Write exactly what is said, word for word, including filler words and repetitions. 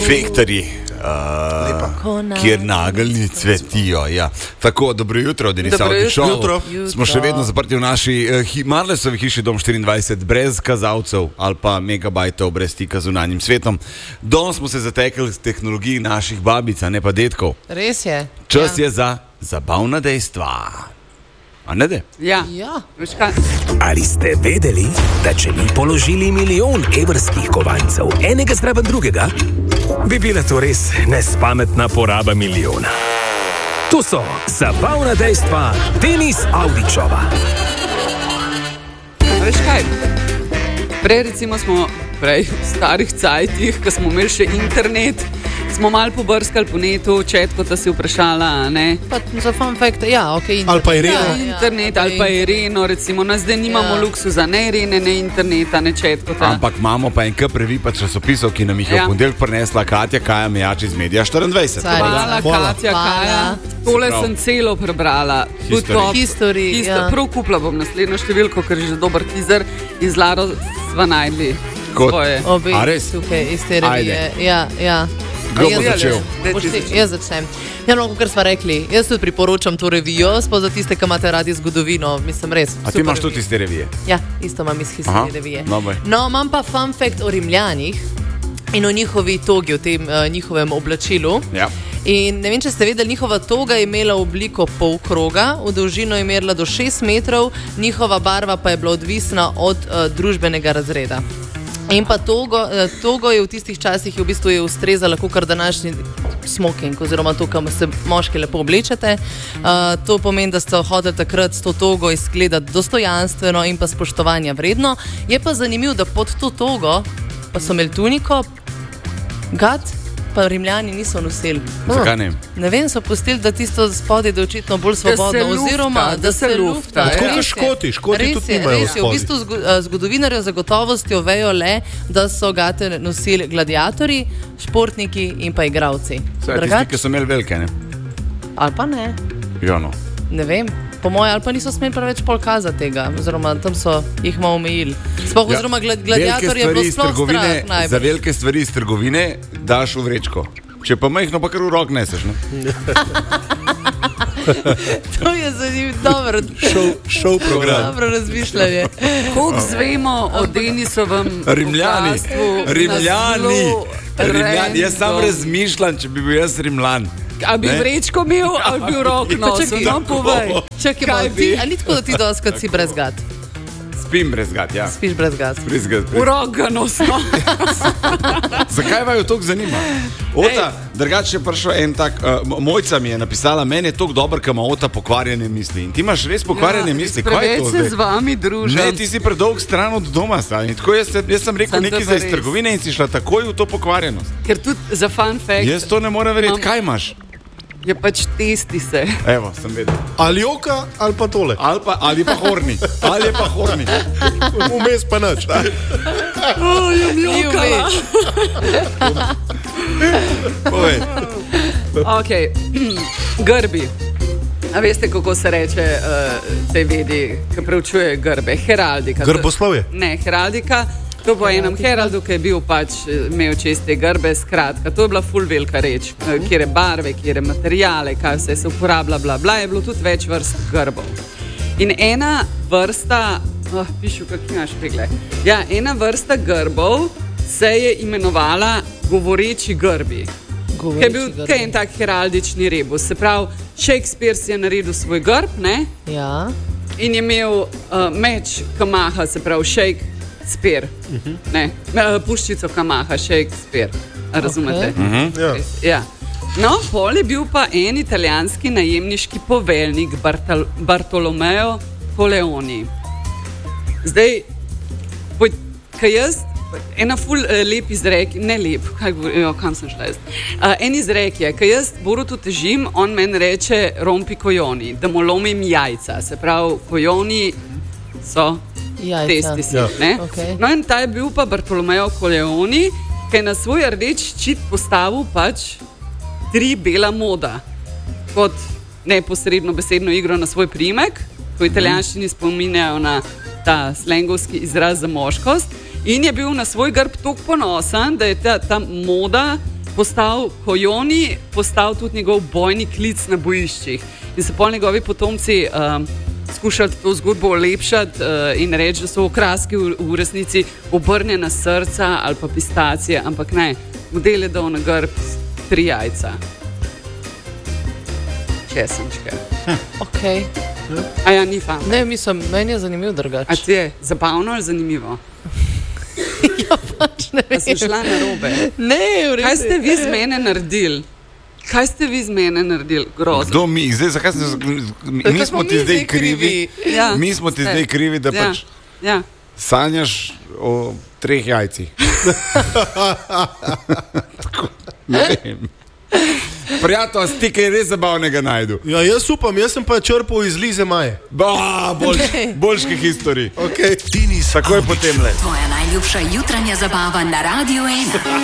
Fektarji. Uh, kjer nageljni cvetijo. Ja. Tako, dobro jutro, Denis Avdišov. Smo še vedno zaprti v naši uh, hi, Marlesovi hiši Dom štiriindvajset, brez kazalcev ali pa megabajtov, brez stika z zunanjim svetom. Danes smo se zatekli z tehnologiji naših babic, a ne pa detkov. Res je. Čas ja. je za zabavna dejstva. A ne de? Ja. Ja. Ali ste vedeli, da če bi položili milijon evrskih kovancev enega zraven drugega, bi bila to res nespametna poraba milijona. To so zabavna dejstva Denis Avdičova. Veš kaj? Prej recimo smo prej v starih cajtih, ko smo imeli še internet, smo malo pobrskali po netu, četko ta si vprašala, ne? Pa za fun fact, ja, ok, internet. Ali pa Ireno. Ja, internet, ali pa Ireno, recimo, nas zdaj nimamo Ja. luksuza, ne Irene, ne interneta, ne četko ta. Ampak imamo pa en kar previpa časopisov, ki nam jih je Ja. v ponedeljek prinesla Katja Kaja Mejač iz Medija štiriindvajset. Cajt. Hvala, Hvala. Katja, Hvala. Kaja. Tole Prav. sem celo prebrala. Good History. cop. History, Histo- ja. Prav kupila bom naslednjo številko, ker je že dober teaser in z Laro sva najdli Kot- svoje. Obe A res? tukaj iz te revije. Ajde. Ja, ja. Kdo A bo jaz- začel? Daj Boš ti ti- začeti. Jaz začnem. Ja, no, kar sva rekli, jaz tudi priporočam to revijo, sploh za tiste, ki imate radi zgodovino, mislim res. A ti super imaš revija. tudi iz te revije? Ja, isto imam iz Aha, History revije. no, boj. No, imam pa fun fact o Rimljanih in o njihovi togi, o tem uh, njihovem oblačilu. Ja. In ne vem, če ste vedeli, njihova toga je imela obliko polkroga, v dolžino je merila do šest metrov, njihova barva pa je bila odvisna od uh, družbenega razreda. In pa togo, eh, togo je v tistih časih v bistvu je ustrezala kot današnji smoking, oziroma to, kam se moški lepo oblečete. Uh, to pomeni, da ste hoteli takrat s to togo izgledati dostojanstveno in pa spoštovanja vredno. Je pa zanimivo, da pod to togo pa so imeli tuniko, gat, pa Rimljani niso nosili. Zakaj ne? Ne vem, so pustili, da tisto spodaj je očitno bolj se svobodno, lufta, oziroma da, da se se lufta. lufta, Tako ja. kot Škoti, Škoti Res tudi je, nimajo res je. V spodaj. bistvu zgo- eh, zgodovinarji z gotovostjo vejo le, da so gate nosili gladiatorji, športniki in pa igravci. Vse, tisti, ki so imeli velike, ne? Ali pa ne, Ja, no. ne vem. Po mojem, ali pa niso smeli preveč pol kazati tega, oziroma tam so jih malo omejili. Sploh, Ja, oziroma glad, velike gladiatorje je stvari bilo iz sploh trgovine, strah za najbolj. velike stvari iz trgovine daš v vrečko. Če pa majhno, pa kar v rok neseš. Ne? To je zanimivo, dobro, Šov, šov program. dobro razmišljanje. Koliko zvemo o Denisovem Rimljani, bogastvu na Rimljani, zelo Rimljani. Jaz sam random. razmišljam, če bi bil jaz Rimljan. A bi Ne? vrečko imel, ali bi rok nosil? No, povej. Čakaj, Kaj malo, bi? ti, a ni tako, da ti doskrat si brez gat? Spim brez gat, ja. Spiš brez gat. Brez gat, V brez... rok ga nosno. Zakaj vaju toliko zanima? Ota, drugače je prišel en tak, uh, Mojca mi je napisala, meni je toliko dober, ker ima Ota pokvarjene misli. In ti imaš res pokvarjene misli, kaj je Preveč to se zdaj? z vami družim. Ne, ti si predolg stran od doma, stani. Tako jaz, jaz sem rekel Samo to nekaj pa za iz res. trgovine in si šla takoj v to pokvarjenost. Ker tudi za fun fact Jaz to ne morem verjeti, Imam- kaj imaš? je pač testi se. Evo, sem vedel. Ali joka, ali pa tole. Ali pa, ali pa horni, ali je pa horni. Vmes pa nič. Jokala. Povej. Ok, grbi. A veste, kako se reče uh, te vedi, ki preučuje grbe? Heraldika. Grboslovje. Ne, heraldika. To po enem heraldu, ki je bil pač eh, imel čiste grbe, skratka, to je bila ful velika reč, eh, kjere barve, kjere materijale, kaj vse se uporablja, bla, bla, je bilo tudi več vrst grbov. In ena vrsta, oh, pišu, kak imaš pegle, ja, ena vrsta grbov se je imenovala govoreči grbi. Ki je bil kaj en tak heraldični rebus, se pravi, Shakespeare si je naredil svoj grb, ne, Ja. in je imel uh, meč kamaha, se pravi, shake. Spear, uh-huh. ne, uh, puščico kamaha, Shakespeare, razumete? Okay. Mhm. Ja. Ja. No, pol je bil pa en italijanski najemniški poveljnik Bartal- Bartolomeo Coleoni. Zdaj, poj, kaj jaz, ena ful uh, lep izrek, ne lep, kaj govori, jo, kam sem šla jaz. Uh, en izrek je, kaj jaz Borutu težim, on meni reče rompi kojoni, da mu lomim jajca, se pravi, kojoni so Jajca. testi si, Ja. ne? Okej. No in ta je bil pa Bartolomeo Coleoni, ki je na svoj rdeč ščit postavil pač tri bela moda, kot neposredno besedno igro na svoj priimek, ko italijanščini spominjajo na ta slengovski izraz za moškost, in je bil na svoj grb toliko ponosen, da je ta, ta moda postal Kojoni, postal tudi njegov bojni klic na bojiščih. In se pol njegovi potomci um, skušali to zgodbo olepšati uh, in reči, da so okraski v, v resnici obrnjena srca ali pa pistacije, ampak ne, model je dal na grb tri jajca. Česenčke. Okay. A ja, ni fajn. Ne, mislim, meni je zanimiv drugače. A ti je zabavno ali zanimivo? Ja, pač ne vem. A sem šla na robe? Ne, v redu. Kaj ste vi z mene naredili? Kaj ste vi z mene naredili? Grozno. Kdo mi? Zdaj, zakaj ste, mi, mi smo ti zdaj krivi, ja, mi smo ti ste. zdaj krivi, da ja. pač ja. sanjaš o treh jajcih. Tako, ne vem. Prijatelj, ti kaj res zabavnega najdu. Ja, jaz upam, jaz sem pa črpal iz Lize Maje. Ba, boljš, boljške historije. Okay. Takoj potem le. Tvoja najljubša jutranja zabava na Radio ena.